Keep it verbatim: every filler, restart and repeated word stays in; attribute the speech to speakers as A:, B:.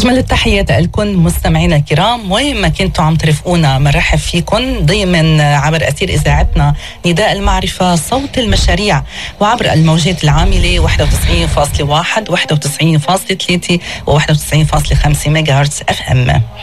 A: أجمل التحيات لكم مستمعينا الكرام، وين ما كنتوا عم ترافقونا بنرحب فيكم ضمن عبر أثير إذاعتنا نداء المعرفة صوت المشاريع، وعبر الموجات العاملة واحد وتسعين فاصلة واحد واحد وتسعين فاصلة ثلاثة و واحد وتسعين فاصلة خمسة ميجا هرتز اف ام.